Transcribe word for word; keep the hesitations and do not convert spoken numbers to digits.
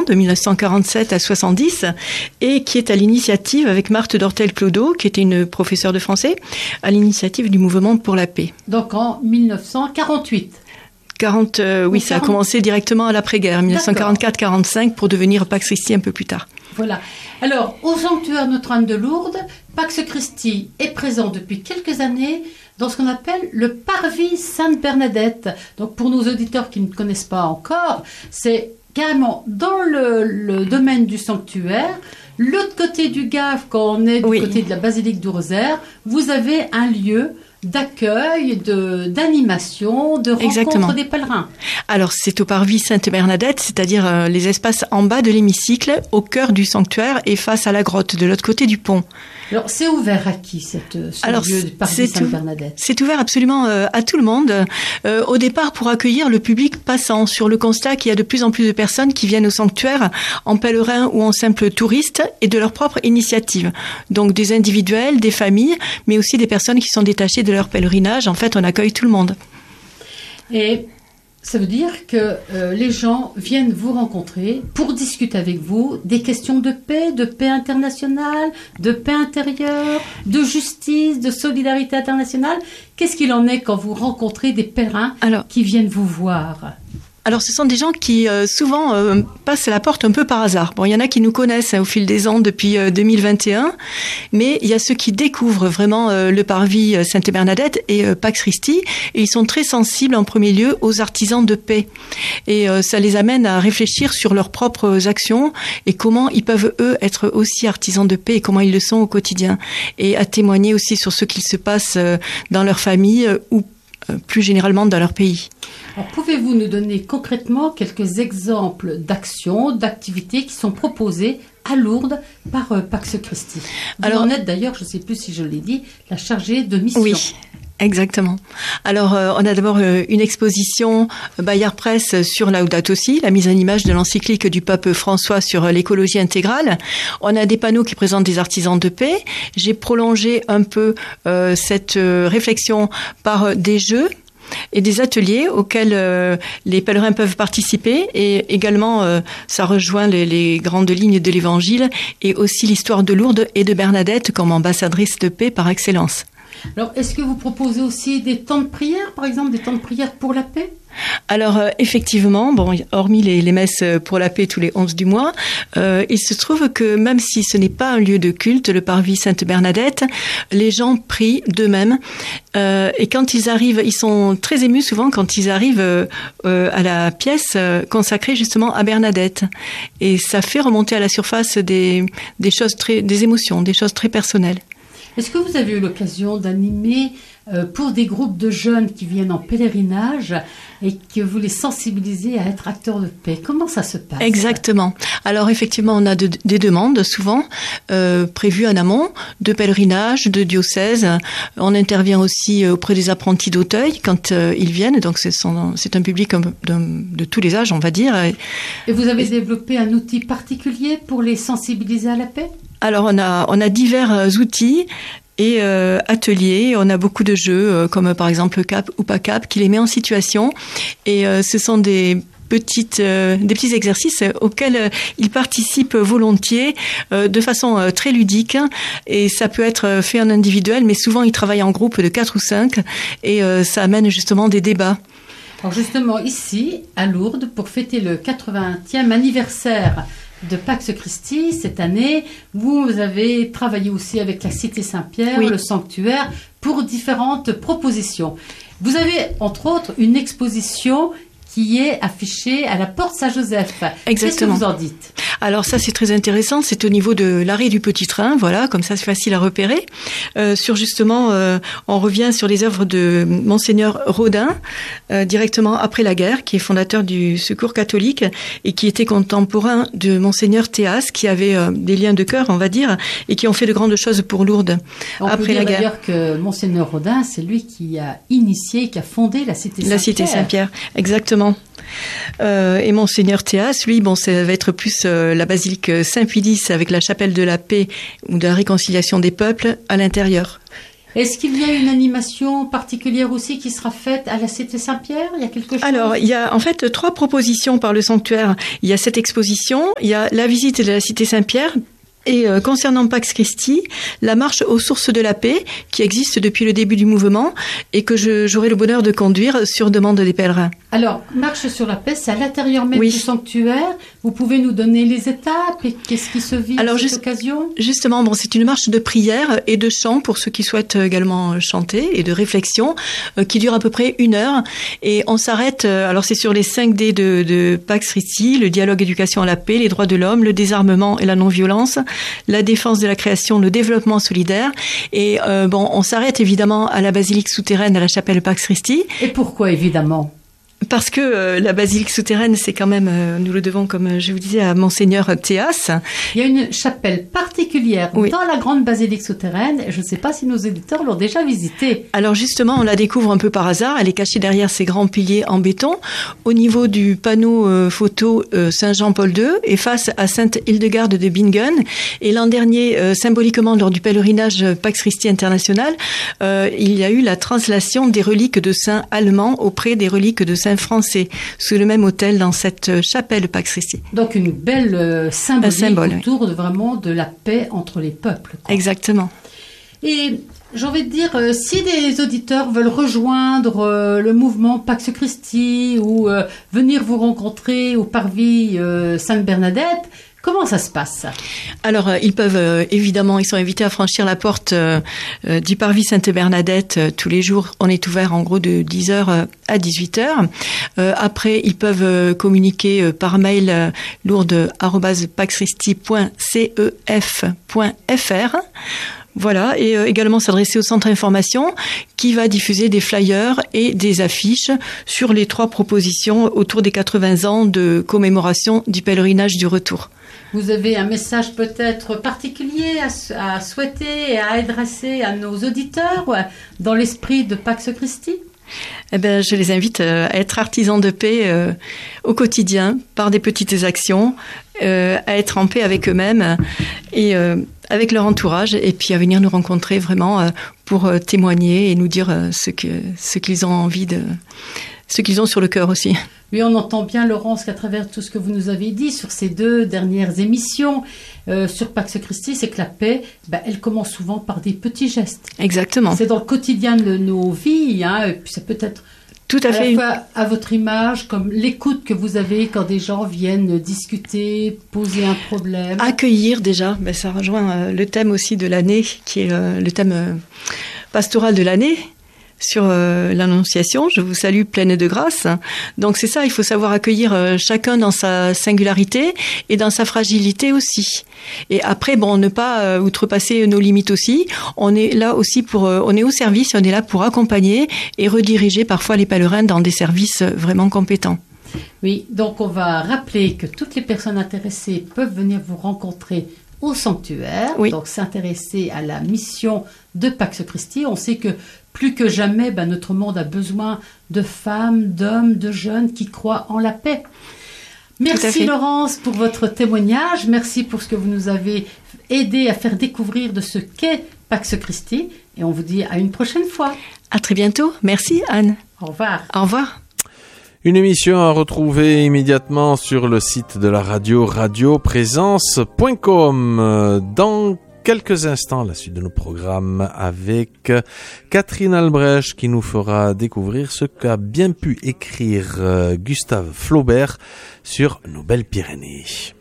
de mille neuf cent quarante-sept à soixante-dix, et qui est à l'initiative, avec Marthe Dortel-Clodo, qui était une professeure de français, à l'initiative du Mouvement pour la paix. Donc en mille neuf cent quarante-huit. quarante, euh, oui, ça a commencé directement à l'après-guerre, mille neuf cent quarante-quatre quarante-cinq, pour devenir Pax Christi un peu plus tard. Voilà. Alors, au sanctuaire Notre-Dame de Lourdes, Pax Christi est présent depuis quelques années dans ce qu'on appelle le parvis Sainte-Bernadette. Donc, pour nos auditeurs qui ne connaissent pas encore, c'est carrément dans le, le domaine du sanctuaire. L'autre côté du Gave, quand on est du oui. côté de la basilique du Rosaire, vous avez un lieu d'accueil, de, d'animation, de rencontre Exactement. Des pèlerins. Alors, c'est au parvis Sainte-Bernadette, c'est-à-dire euh, les espaces en bas de l'hémicycle, au cœur du sanctuaire et face à la grotte, de l'autre côté du pont. Alors, c'est ouvert à qui, cette, ce Alors, lieu du parvis Sainte-Bernadette ? C'est ouvert absolument euh, à tout le monde. Euh, au départ, pour accueillir le public passant, sur le constat qu'il y a de plus en plus de personnes qui viennent au sanctuaire en pèlerin ou en simple touriste et de leur propre initiative. Donc, des individuels, des familles, mais aussi des personnes qui sont détachées de leur pèlerinage. En fait, on accueille tout le monde. Et ça veut dire que euh, les gens viennent vous rencontrer pour discuter avec vous des questions de paix, de paix internationale, de paix intérieure, de justice, de solidarité internationale. Qu'est-ce qu'il en est quand vous rencontrez des pèlerins Alors, qui viennent vous voir ? Alors, ce sont des gens qui, euh, souvent, euh, passent la porte un peu par hasard. Bon, il y en a qui nous connaissent hein, au fil des ans depuis euh, deux mille vingt et un, mais il y a ceux qui découvrent vraiment euh, le parvis euh, Sainte-Bernadette et euh, Pax Christi, et ils sont très sensibles, en premier lieu, aux artisans de paix. Et euh, ça les amène à réfléchir sur leurs propres actions et comment ils peuvent, eux, être aussi artisans de paix et comment ils le sont au quotidien. Et à témoigner aussi sur ce qu'il se passe euh, dans leur famille euh, ou euh, plus généralement dans leur pays. Alors, pouvez-vous nous donner concrètement quelques exemples d'actions, d'activités qui sont proposées à Lourdes par euh, Pax Christi ? Vous Alors, en êtes d'ailleurs, je ne sais plus si je l'ai dit, la chargée de mission. Oui. Exactement. Alors, euh, on a d'abord euh, une exposition euh, Bayard Presse sur Laudato Si, la mise en image de l'encyclique du pape François sur euh, l'écologie intégrale. On a des panneaux qui présentent des artisans de paix. J'ai prolongé un peu euh, cette euh, réflexion par euh, des jeux et des ateliers auxquels euh, les pèlerins peuvent participer, et également euh, ça rejoint les, les grandes lignes de l'Évangile et aussi l'histoire de Lourdes et de Bernadette comme ambassadrice de paix par excellence. Alors, est-ce que vous proposez aussi des temps de prière, par exemple, des temps de prière pour la paix ? Alors, euh, effectivement, bon, hormis les, les messes pour la paix tous les onze du mois, euh, il se trouve que même si ce n'est pas un lieu de culte, le parvis Sainte-Bernadette, les gens prient d'eux-mêmes. Euh, et quand ils arrivent, ils sont très émus souvent quand ils arrivent euh, euh, à la pièce euh, consacrée justement à Bernadette. Et ça fait remonter à la surface des, des choses très, des émotions, des choses très personnelles. Est-ce que vous avez eu l'occasion d'animer euh, pour des groupes de jeunes qui viennent en pèlerinage et que vous les sensibilisez à être acteurs de paix ? Comment ça se passe ? Exactement. Alors effectivement, on a de, des demandes souvent euh, prévues en amont de pèlerinage, de diocèse. On intervient aussi auprès des apprentis d'Auteuil quand euh, ils viennent. Donc c'est, son, c'est un public de, de tous les âges, on va dire. Et vous avez et... développé un outil particulier pour les sensibiliser à la paix ? Alors on a on a divers outils et euh, ateliers. On a beaucoup de jeux euh, comme par exemple Cap ou pas Cap qui les met en situation, et euh, ce sont des petites euh, des petits exercices auxquels euh, ils participent volontiers euh, de façon euh, très ludique, et ça peut être fait en individuel, mais souvent ils travaillent en groupe de quatre ou cinq, et euh, ça amène justement des débats. Alors justement ici à Lourdes, pour fêter le quatre-vingtième anniversaire de Pax Christi, cette année, vous avez travaillé aussi avec la Cité Saint-Pierre, oui. le sanctuaire, pour différentes propositions. Vous avez, entre autres, une exposition qui est affichée à la porte Saint-Joseph. Exactement. Qu'est-ce que vous en dites ? Alors ça, c'est très intéressant. C'est au niveau de l'arrêt du petit train. Voilà, comme ça, c'est facile à repérer. Euh, sur justement, euh, on revient sur les œuvres de Monseigneur Rodin, euh, directement après la guerre, qui est fondateur du Secours catholique et qui était contemporain de Monseigneur Théas, qui avait euh, des liens de cœur, on va dire, et qui ont fait de grandes choses pour Lourdes on après peut dire la guerre. D'ailleurs que Monseigneur Rodin, c'est lui qui a initié, qui a fondé la Cité Saint-Pierre. La Cité Saint-Pierre, exactement. Euh, et Monseigneur Théas, lui, bon, ça va être plus euh, la basilique Saint-Pudice avec la chapelle de la paix ou de la réconciliation des peuples à l'intérieur. Est-ce qu'il y a une animation particulière aussi qui sera faite à la Cité Saint-Pierre? Il y a quelque chose? Alors, il y a en fait trois propositions par le sanctuaire. Il y a cette exposition, il y a la visite de la Cité Saint-Pierre. Et euh, concernant Pax Christi, la marche aux sources de la paix, qui existe depuis le début du mouvement et que je, j'aurai le bonheur de conduire sur demande des pèlerins. Alors, marche sur la paix, c'est à l'intérieur même oui. du sanctuaire. Vous pouvez nous donner les étapes et qu'est-ce qui se vit Alors, à cette juste, occasion? Justement, bon, c'est une marche de prière et de chant pour ceux qui souhaitent également chanter et de réflexion euh, qui dure à peu près une heure. Et on s'arrête, euh, alors c'est sur les cinq D de, de Pax Christi, le dialogue, éducation à la paix, les droits de l'homme, le désarmement et la non-violence, la défense de la création, le développement solidaire. Et euh, bon, on s'arrête évidemment à la basilique souterraine, à la chapelle Pax Christi. Et pourquoi évidemment? Parce que euh, la basilique souterraine, c'est quand même, euh, nous le devons, comme je vous disais, à Monseigneur Théas. Il y a une chapelle particulière oui. dans la grande basilique souterraine. Je ne sais pas si nos éditeurs l'ont déjà visitée. Alors justement, on la découvre un peu par hasard. Elle est cachée derrière ces grands piliers en béton, au niveau du panneau euh, photo euh, Saint-Jean-Paul deux et face à Sainte-Hildegarde de Bingen. Et l'an dernier, euh, symboliquement, lors du pèlerinage Pax Christi International, euh, il y a eu la translation des reliques de saints allemands auprès des reliques de saints français, sous le même autel dans cette chapelle Pax Christi. Donc une belle euh, symbolique symbole, autour oui. de vraiment de la paix entre les peuples. Quoi. Exactement. Et j'ai envie de dire, euh, si des auditeurs veulent rejoindre euh, le mouvement Pax Christi ou euh, venir vous rencontrer au Parvis euh, Sainte-Bernadette, comment ça se passe? Alors, euh, ils peuvent euh, évidemment, ils sont invités à franchir la porte euh, euh, du Parvis Sainte-Bernadette euh, tous les jours. On est ouvert en gros de dix heures euh, à dix-huit heures. Euh, après, ils peuvent euh, communiquer euh, par mail euh, lourde arobase paxchristi point c e f point f r. Voilà, et euh, également s'adresser au centre information qui va diffuser des flyers et des affiches sur les trois propositions autour des quatre-vingts ans de commémoration du pèlerinage du retour. Vous avez un message peut-être particulier à, à souhaiter et à adresser à nos auditeurs dans l'esprit de Pax Christi? Eh ben, je les invite à être artisans de paix euh, au quotidien par des petites actions, euh, à être en paix avec eux-mêmes et euh, avec leur entourage, et puis à venir nous rencontrer vraiment euh, pour euh, témoigner et nous dire euh, ce que ce qu'ils ont envie de, ce qu'ils ont sur le cœur aussi. Oui, on entend bien, Laurence, qu'à travers tout ce que vous nous avez dit sur ces deux dernières émissions euh, sur Pax Christi, c'est que la paix, ben, elle commence souvent par des petits gestes. Exactement. C'est dans le quotidien de nos vies, hein, et puis ça peut être tout à, à fait. la fois à votre image, comme l'écoute que vous avez quand des gens viennent discuter, poser un problème. Accueillir déjà, ben, ça rejoint euh, le thème aussi de l'année, qui est euh, le thème euh, pastoral de l'année. Sur euh, l'Annonciation, je vous salue pleine de grâce. Donc c'est ça, il faut savoir accueillir euh, chacun dans sa singularité et dans sa fragilité aussi. Et après, bon, ne pas euh, outrepasser nos limites aussi. On est là aussi pour, euh, on est au service, on est là pour accompagner et rediriger parfois les pèlerins dans des services vraiment compétents. Oui, donc on va rappeler que toutes les personnes intéressées peuvent venir vous rencontrer au sanctuaire, oui. Donc s'intéresser à la mission de Pax Christi. On sait que plus que jamais, ben, notre monde a besoin de femmes, d'hommes, de jeunes qui croient en la paix. Merci Laurence pour votre témoignage. Merci pour ce que vous nous avez aidé à faire découvrir de ce qu'est Pax Christi. Et on vous dit à une prochaine fois. À très bientôt. Merci Anne. Au revoir. Au revoir. Une émission à retrouver immédiatement sur le site de la radio, radio présence point com. Dans quelques instants, la suite de nos programmes avec Catherine Albrecht qui nous fera découvrir ce qu'a bien pu écrire Gustave Flaubert sur nos belles Pyrénées.